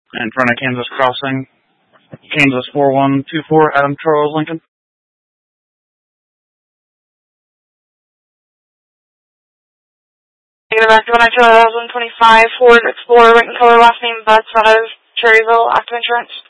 in front of Kansas Crossing. Kansas 4124, Adam Charles Lincoln. Negative active on 2025 Ford Explorer, written color, last name Bud, son of Cherryville, active insurance.